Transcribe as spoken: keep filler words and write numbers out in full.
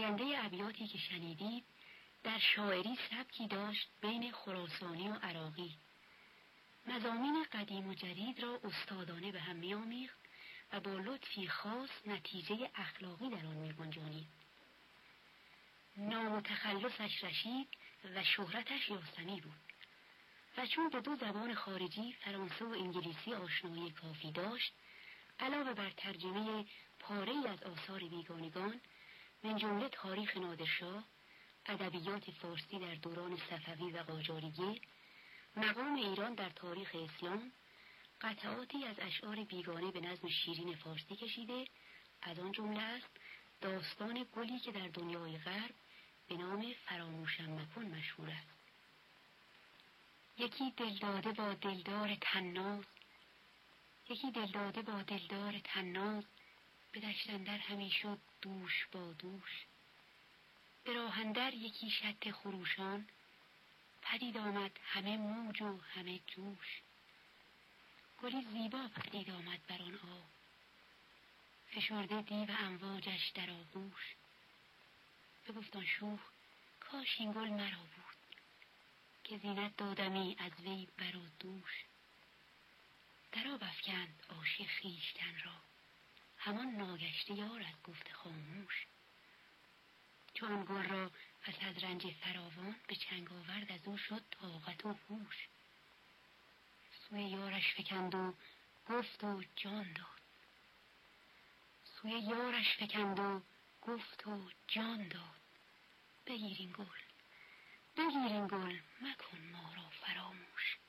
آینده ابیاتی که شنیدید در شاعری سبکی داشت بین خراسانی و عراقی. مضامین قدیم و جدید را استادانه به هم می‌آمیخت و با لطفی خاص نتیجه اخلاقی در آن می‌گنجانید. نام و تخلصش رشید و شهرتش یاسمی بود و چون به دو زبان خارجی فرانسه و انگلیسی آشنایی کافی داشت، علاوه بر ترجمه پاره‌ای از آثار بیگانگان من جمله تاریخ نادرشاه، ادبیات فارسی در دوران صفوی و قاجاریه، مقام ایران در تاریخ اسلام، قطعاتی از اشعار بیگانه به نظم شیرین فارسی کشیده، از آن جمله است داستان گلی که در دنیای غرب به نام فراموشم مکن مشهور است. یکی دلداده با دلدار تناز، یکی دلداده با دلدار تناز، به دشت اندر همی شد دوش با دوش. به راه اندر یکی شط خروشان، پدید آمد همه موج و همه جوش. گلی زیبا پدید آمد بر آن آب، فشرده دیو امواجش در آغوش. بگفت آن شوخ کاش این گل مرا بود، که زینت دادمی از وی بر و دوش. در آب افکند عاشق خویشتن را، همان ناگشته یار از گفت خاموش. چو آن گل را پس از رنج فراوان، به چنگ آورد از او شد طاقت و هوش. سوی یارش فکند و گفت و جان داد، سوی یارش فکند و گفت و جان داد. بگیر این گل، بگیر این گل، مکن ما را فراموش.